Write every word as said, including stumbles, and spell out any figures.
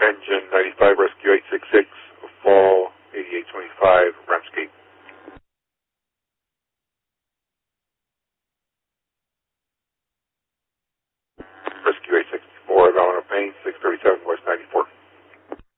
Engine ninety-five Rescue eight six six, Fall eighty-eight twenty-five,